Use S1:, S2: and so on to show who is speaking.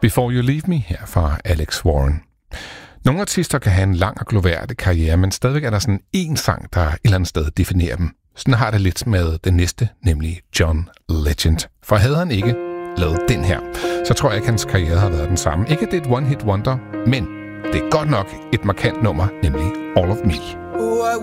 S1: Before You Leave Me her fra Alex Warren. Nogle artister kan have en lang og gloværdig karriere, men stadigvæk er der sådan en sang, der et eller andet sted definerer dem. Sådan har det lidt med den næste, nemlig John Legend. For havde han ikke lavet den her, så tror jeg ikke, hans karriere har været den samme. Ikke at det er et one-hit wonder, men det er godt nok et markant nummer, nemlig All of Me.